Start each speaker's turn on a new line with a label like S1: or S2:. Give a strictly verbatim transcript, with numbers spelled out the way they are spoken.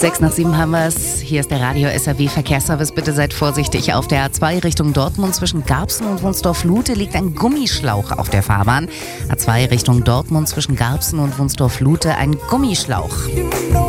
S1: Sechs nach sieben haben wir es. Hier ist der Radio S R W Verkehrsservice. Bitte seid vorsichtig. Auf der A zwei Richtung Dortmund zwischen Garbsen und Wunsdorf-Lute liegt ein Gummischlauch auf der Fahrbahn. A zwei Richtung Dortmund zwischen Garbsen und Wunsdorf-Lute ein Gummischlauch.